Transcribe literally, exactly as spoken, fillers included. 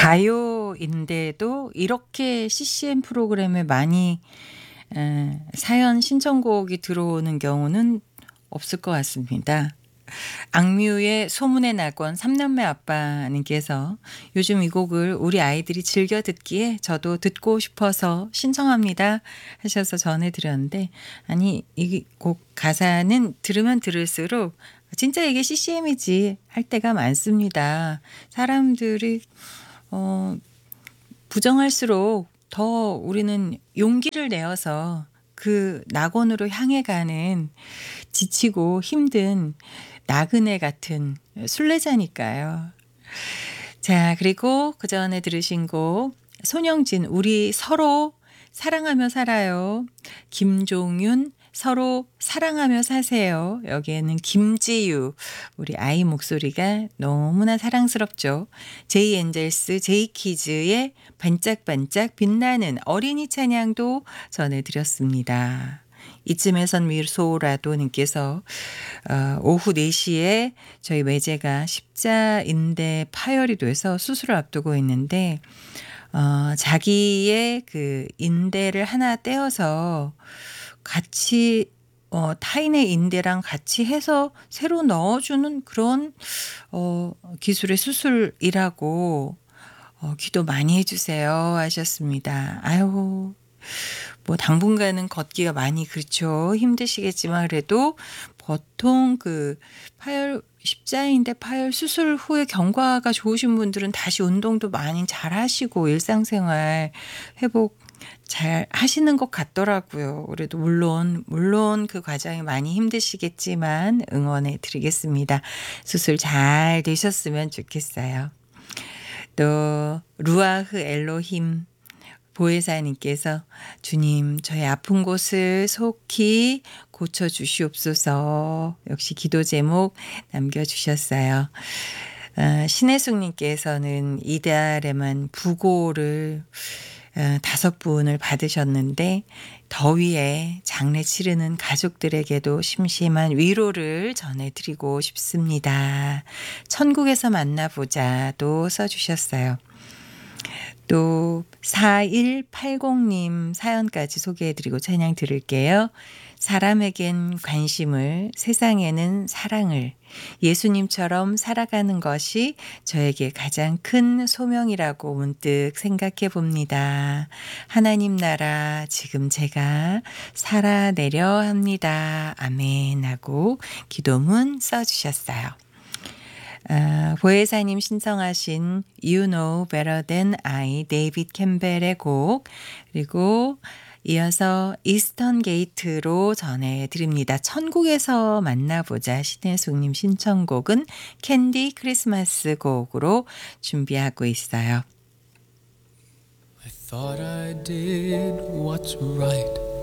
가요인데도 이렇게 씨씨엠 프로그램에 많이 에 사연 신청곡이 들어오는 경우는 없을 것 같습니다. 악뮤의 소문의 낙원 삼남매 아빠님께서 "요즘 이 곡을 우리 아이들이 즐겨 듣기에 저도 듣고 싶어서 신청합니다." 하셔서 전해 드렸는데, 아니 이 곡 가사는 들으면 들을수록 '진짜 이게 씨씨엠이지.' 할 때가 많습니다. 사람들이 어 부정할수록 더 우리는 용기를 내어서 그 낙원으로 향해 가는 지치고 힘든 나그네 같은 순례자니까요. 자, 그리고 그전에 들으신 곡 손영진 "우리 서로 사랑하며 살아요." 김종윤 "서로 사랑하며 사세요." 여기에는 김지유 우리 아이 목소리가 너무나 사랑스럽죠. 제이엔젤스 제이키즈의 반짝반짝 빛나는 어린이 찬양도 전해드렸습니다. 이쯤에선 미소라도 님께서 어 오후 네 시에 저희 매제가 십자인대 파열이 돼서 수술을 앞두고 있는데 어 자기의 그 인대를 하나 떼어서 같이 어 타인의 인대랑 같이 해서 새로 넣어 주는 그런 어 기술의 수술이라고 어 "기도 많이 해 주세요." 하셨습니다. 아유, 뭐 당분간은 걷기가 많이 그렇죠. 힘드시겠지만 그래도 보통 그 파열 십자인대 파열 수술 후에 경과가 좋으신 분들은 다시 운동도 많이 잘하시고 일상생활 회복 잘 하시는 것 같더라고요. 그래도 물론 물론 그 과정이 많이 힘드시겠지만 응원해 드리겠습니다. 수술 잘 되셨으면 좋겠어요. 또 루아흐 엘로힘 보혜사님께서 "주님 저의 아픈 곳을 속히 고쳐 주시옵소서." 역시 기도 제목 남겨 주셨어요. 어 신혜숙 님께서는 이달에만 부고를 어 다섯 분을 받으셨는데 더위에 장례 치르는 가족들에게도 심심한 위로를 전해 드리고 싶습니다. "천국에서 만나 보자."도 써 주셨어요. 또 사일팔공 님 사연까지 소개해 드리고 찬양 들을게요. "사람에겐 관심을, 세상에는 사랑을. 예수님처럼 살아가는 것이 저에게 가장 큰 소명이라고 문득 생각해 봅니다. 하나님 나라 지금 제가 살아내려 합니다. 아멘." 하고 기도문 써 주셨어요. 아, 보혜사님 신청하신 You Know Better Than I 데이빗 캠벨의 곡, 그리고 이어서 이스턴 게이트로 전해드립니다. 천국에서 만나보자 신혜숙님 신청곡은 캔디 크리스마스 곡으로 준비하고 있어요. I thought I did what's right.